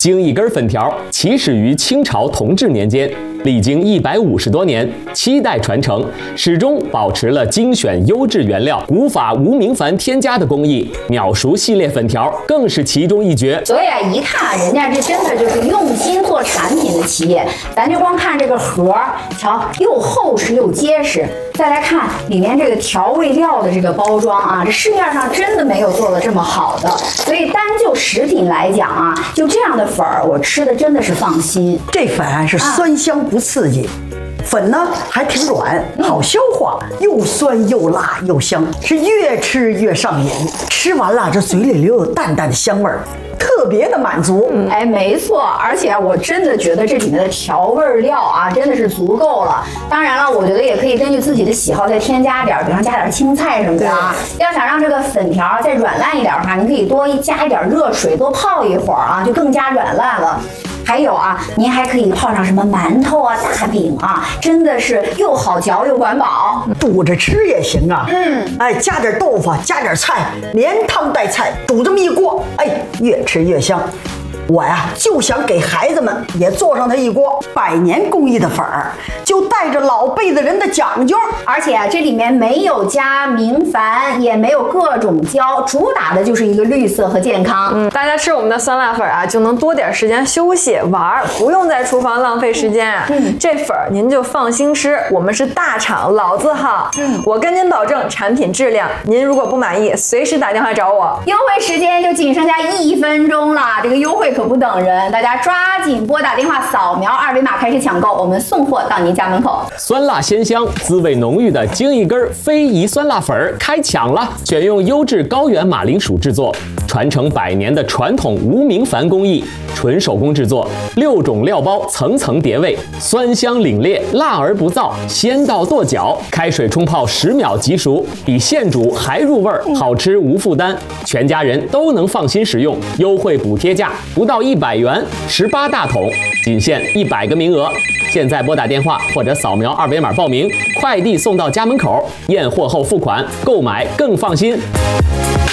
京一根粉条起始于清朝同治年间，历经150多年，7代传承，始终保持了精选优质原料、古法无明矾添加的工艺。秒熟系列粉条更是其中一绝。 所以啊，一看人家这真的就是用心做产品的企业。咱就光看这个盒，瞧，又厚实又结实。再来看里面这个调味料的这个包装啊，这市面上真的没有做的这么好的。所以单就食品来讲啊，就这样的粉儿，我吃的真的是放心。 这粉啊是酸香不刺激。粉呢还挺软，好消化，又酸又辣又香，是越吃越上瘾。吃完了，这嘴里留有淡淡的香味儿，特别的满足。 哎，没错，而且我真的觉得这里面的调味料啊，真的是足够了。当然了，我觉得也可以根据自己的喜好再添加点，比方加点青菜什么的啊。要想让这个粉条再软烂一点的话，你可以多加一点热水，多泡一会儿啊，就更加软烂了。还有啊，您还可以泡上什么馒头啊、大饼啊，真的是又好嚼又管饱， 煮着吃也行啊。哎，加点豆腐，加点菜，连汤带菜，煮这么一锅，哎，越吃越香。我呀就想给孩子们也做上它一锅100年工艺的粉儿，就带着老辈子人的讲究。 而且啊，这里面没有加明矾，也没有各种胶，主打的就是一个绿色和健康。 大家吃我们的酸辣粉啊，就能多点时间休息玩，不用在厨房浪费时间。这粉儿您就放心吃，我们是大厂老字号。我跟您保证产品质量，您如果不满意，随时打电话找我。 优惠时间就仅剩下1分钟了，这个优惠可不等人，大家抓紧拨打电话，扫描2维码开始抢购，我们送货到您家门口。 酸辣鲜香、滋味浓郁的京一根非遗酸辣粉儿开抢了！选用优质高原马铃薯制作，传承100年的传统无明矾工艺，纯手工制作，6种料包层层叠味，酸香凛冽，辣而不燥，鲜到跺脚。开水冲泡10秒即熟，比现煮还入味儿，好吃无负担，全家人都能放心食用。优惠补贴价不到100元，18大桶，仅限100个名额。现在拨打电话或者扫描2维码报名，快递送到家门口，验货后付款，购买更放心。